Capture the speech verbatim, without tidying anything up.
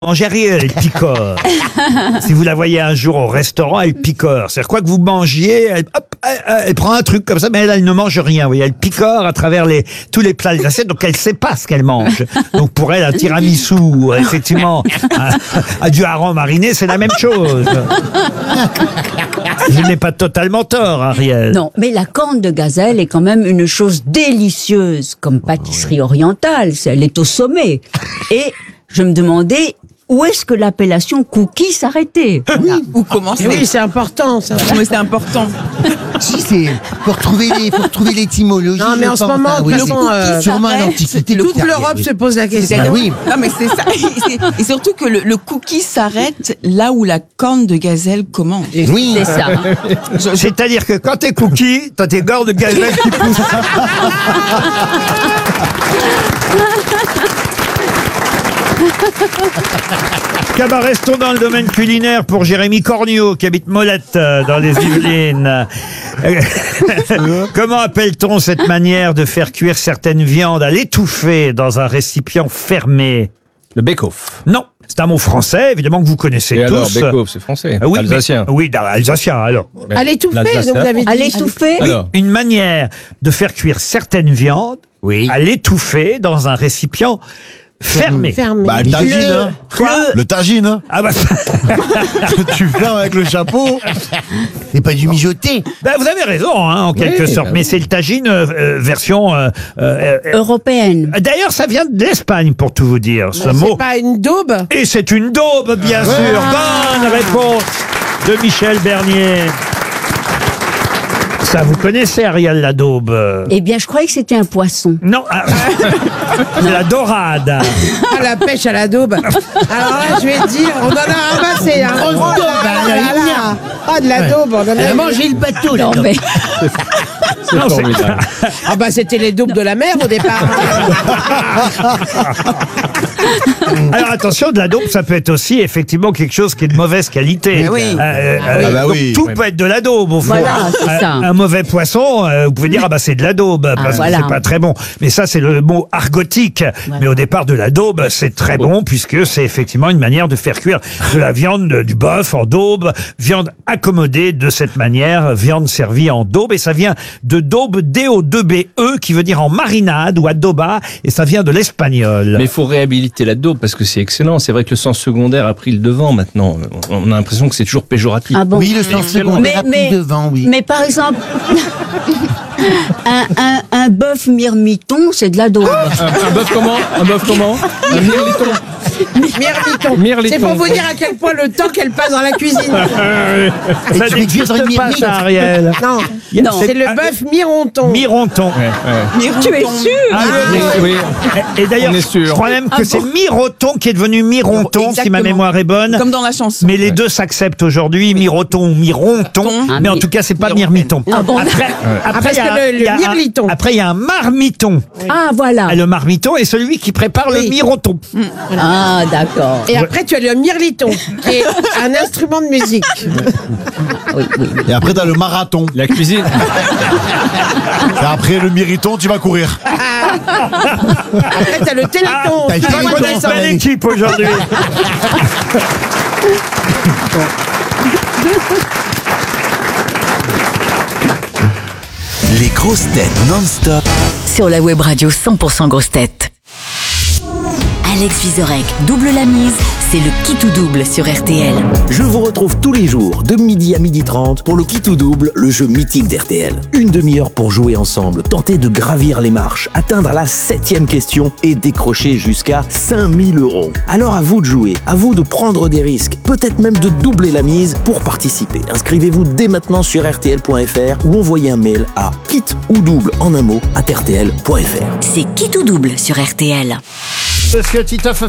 Angérie, elle picore. Si vous la voyez un jour au restaurant, elle picore. C'est-à-dire quoi que vous mangiez, elle, hop, elle, elle prend un truc comme ça, mais elle, elle ne mange rien. Vous voyez, elle picore à travers les, tous les plats, les assiettes, donc elle sait pas ce qu'elle mange. Donc pour elle, un tiramisu, effectivement, un, un du hareng mariné, c'est la même chose. Je n'ai pas totalement tort, Ariel. Non, mais la corne de gazelle est quand même une chose délicieuse, comme pâtisserie orientale. Elle est au sommet. Et je me demandais où est-ce que l'appellation cookie s'arrêtait. Oui. Où commencer? Oui, c'est important, ça. Oui, c'est important. Si, c'est pour retrouver les, pour retrouver l'étymologie. Non, mais en ce moment, oui, de toute façon, euh, sûrement à l'Antiquité. toute l'Europe se pose la question. Ah oui. Non, mais c'est ça. Et, et surtout que le, le cookie s'arrête là où la corne de gazelle commence. Oui. C'est ça. Je- je- C'est-à-dire que quand t'es cookie, t'as tes gordes de gazelle qui poussent. Bah, restons dans le domaine culinaire pour Jérémy Corniot, qui habite Molette, euh, dans les Yvelines. Euh, Comment appelle-t-on cette manière de faire cuire certaines viandes à l'étouffer dans un récipient fermé? Le bake-off. Non, c'est un mot français, évidemment, que vous connaissez Et tous. alors, bake-off, c'est français. Ah oui, Alsacien. mais- oui, dans- alsacien, alors. À l'étouffer, L'Alsacien. donc vous avez dit. À l'étouffer. Oui, Alors. une manière de faire cuire certaines viandes Oui. à l'étouffer dans un récipient fermé. Fermé. Bah, le tagine, hein. Quoi Le tagine, hein. Ah bah, Tu fermes avec le chapeau. C'est pas du mijoté. bah, vous avez raison, hein, en quelque sorte, mais c'est le tagine euh, euh, version... euh, euh, euh, Européenne. D'ailleurs, ça vient de l'Espagne, pour tout vous dire, ce mot. C'est pas une daube? Et c'est une daube, bien sûr. Bonne réponse de Michel Bernier. Ça, vous connaissez, Ariel, la daube? Eh bien, je croyais que c'était un poisson. Non, ah, c'est la dorade. Ah, la pêche à la daube. Alors là, je vais te dire, on en a ramassé. Hein. Grosse Oh là daube, là hein, là elle est là. bien. Ah, de la daube, on en Elle a a mangé le bateau, là. Non, mais C'est Non, c'est- formidable. Ah bah c'était les daubes de la mer au départ. Alors attention, de la daube, ça peut être aussi effectivement quelque chose qui est de mauvaise qualité. Mais oui. Euh, euh, Ah bah donc oui. tout peut être de la daube au fond. Voilà, c'est un, ça. un mauvais poisson, euh, vous pouvez dire ah bah c'est de la daube parce voilà. que c'est pas très bon. Mais ça c'est le mot argotique. Mais au départ de la daube, c'est très bon puisque c'est effectivement une manière de faire cuire de la viande, de- du bœuf en daube, viande accommodée de cette manière, viande servie en daube et ça vient de daube D O deux B E qui veut dire en marinade ou adoba et ça vient de l'espagnol. Mais il faut réhabiliter la daube parce que c'est excellent. C'est vrai que le sens secondaire a pris le devant maintenant. On a l'impression que c'est toujours péjoratif. ah bon. Oui, le sens secondaire a pris devant, oui. Mais par exemple, un, un, un bœuf mirmiton, c'est de la daube. Un, un bœuf comment Un bœuf comment Un mirliton. Mirliton. Mirliton. C'est pour vous dire à quel point le temps qu'elle passe dans la cuisine. Ça tu fais cuire dans une n'existe pas mirmite. ça, Ariel. Non, Non. c'est le bœuf mironton. Mironton. Ouais, ouais. Tu es sûr? Ah, Oui, oui. Et d'ailleurs, On est sûr. je crois même que Ah c'est bon Miroton qui est devenu Mironton, si ma Exactement. mémoire est bonne. Comme dans la chanson. Mais les deux s'acceptent aujourd'hui, Miroton ou Mironton. Ah, mais en mais- tout cas, c'est pas Mironton. Mirmiton. Ah bon. Après, après, parce il y a que un- le- le il y a un- mirliton. Après, il y a un marmiton. Ah, voilà. Ah, le marmiton est celui qui prépare le Oui. miroton. Ah, d'accord. Et après, tu as le mirliton, qui est un instrument de musique. Oui, oui, oui. Et après, t'as le marathon. La cuisine. Et après, le mériton, tu vas courir. Après, tu as le téléthon. t'as Tu le vas téléthon. voir Une ça. belle équipe aujourd'hui. Les grosses têtes non-stop Sur la web radio cent pour cent grosses têtes. Alex Vizorek double la mise, c'est le qui tout double sur R T L. Je vous retrouve tous les jours de midi à midi trente pour le qui tout double, le jeu mythique d'R T L. Une demi-heure pour jouer ensemble, tenter de gravir les marches, atteindre la septième question et décrocher jusqu'à cinq mille euros. Alors à vous de jouer, à vous de prendre des risques, peut-être même de doubler la mise pour participer. Inscrivez-vous dès maintenant sur R T L point F R ou envoyez un mail à kit ou double en un mot à R T L point F R. C'est qui tout double sur R T L. Monsieur Titoff